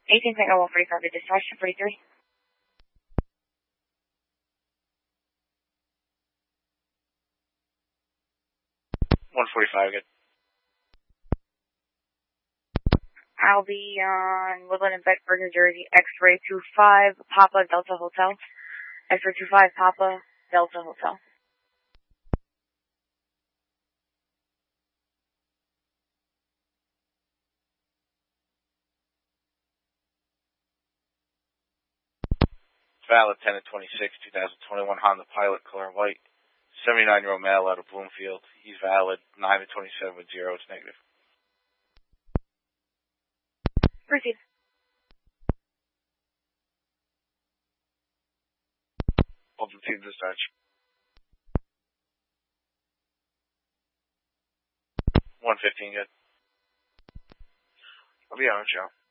18 Tango 145 to dispatch to 43. 145, good. I'll be on Woodland and Bedford, New Jersey, X-ray 25, Papa Delta Hotel. X-ray 25, Papa Delta Hotel. Valid 10 at 26, 2021 Honda Pilot, color white. 79-year-old male out of Bloomfield. He's valid 9 at 27 with 0. It's negative. Proceed. Open to dispatch. 115, good. I'll be on, Joe.